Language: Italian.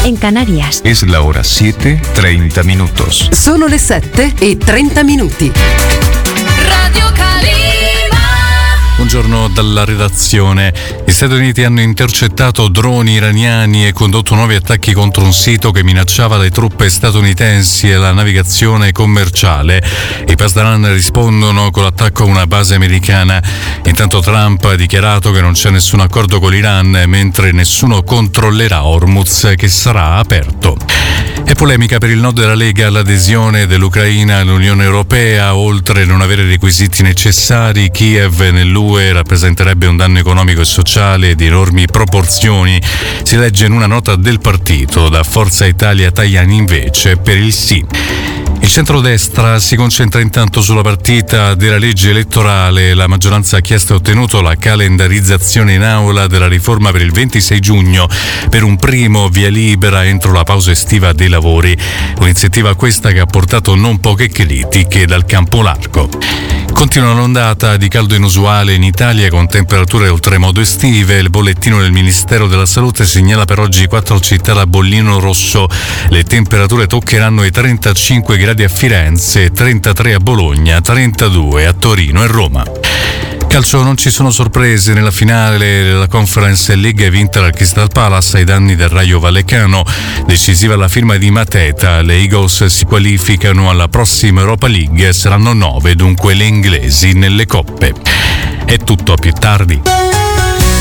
en Canarias. Es la hora 7:30 minutos. Sono le 7:30. Radio Calima. Buongiorno dalla redazione. Gli Stati Uniti hanno intercettato droni iraniani e condotto nuovi attacchi contro un sito che minacciava le truppe statunitensi e la navigazione commerciale. I Pasdaran rispondono con l'attacco a una base americana. Intanto Trump ha dichiarato che non c'è nessun accordo con l'Iran, mentre nessuno controllerà Hormuz, che sarà aperto. È polemica per il no della Lega all'adesione dell'Ucraina all'Unione Europea. Oltre a non avere i requisiti necessari, Kiev nell'UE rappresenterebbe un danno economico e sociale di enormi proporzioni. Si legge in una nota del partito. Da Forza Italia Tajani invece per il sì. Il centrodestra si concentra intanto sulla partita della legge elettorale. La maggioranza ha chiesto e ottenuto la calendarizzazione in aula della riforma per il 26 giugno per un primo via libera entro la pausa estiva dei lavori. Un'iniziativa questa che ha portato non poche critiche dal campo largo. Continua l'ondata di caldo inusuale in Italia con temperature oltremodo estive. Il bollettino del Ministero della Salute segnala per oggi 4 città da bollino rosso. Le temperature toccheranno i 35 gradi a Firenze, 33 a Bologna, 32 a Torino e Roma. Calcio, non ci sono sorprese nella finale della Conference League vinta dal Crystal Palace ai danni del Rayo Vallecano. Decisiva la firma di Mateta, le Eagles si qualificano alla prossima Europa League, saranno 9 dunque le inglesi nelle coppe. È tutto, a più tardi.